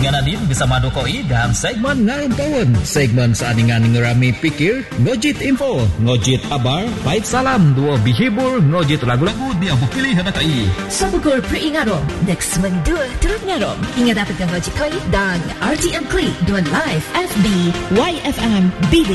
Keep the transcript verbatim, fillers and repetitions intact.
Dengan Nadine bersama Dokoi dan segmen Ngarang Kawan. Segmen seandingan ngerami pikir, ngojit info, ngojit kabar, baik salam, dua bihibur, ngojit lagu-lagu dia berpilih hadakai. Sabukur peringarom, next mendua turut ngarom. Ingat dapatkan ngojit koi dan R T M Klik dua live F B Y F M B